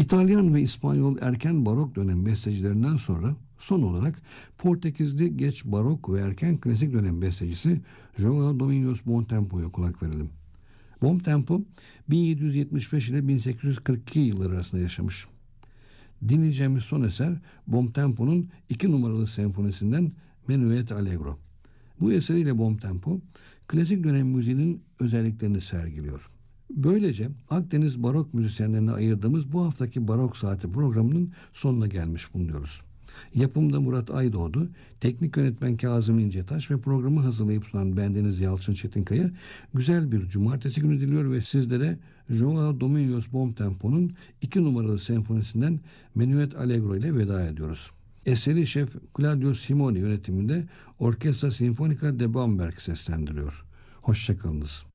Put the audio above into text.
İtalyan ve İspanyol erken barok dönem bestecilerinden sonra son olarak Portekizli geç barok ve erken klasik dönem bestecisi João Domingos Bontempo'ya kulak verelim. Bontempo 1775 ile 1842 yılları arasında yaşamış. Dinleyeceğimiz son eser Bontempo'nun 2 numaralı senfonisinden Menuet Allegro. Bu eseriyle Bontempo klasik dönem müziğinin özelliklerini sergiliyor. Böylece Akdeniz barok müzisyenlerine ayırdığımız bu haftaki Barok Saati programının sonuna gelmiş bulunuyoruz. Yapımda Murat Aydoğdu, teknik yönetmen Kazım İncetaş ve programı hazırlayıp sunan bendeniz Yalçın Çetinkaya güzel bir cumartesi günü diliyor ve sizlere João Domingos Bontempo'nun 2 numaralı senfonisinden Menuet Allegro ile veda ediyoruz. Eseri şef Claudio Simoni yönetiminde Orkestra Sinfonica de Bamberg seslendiriyor. Hoşçakalınız.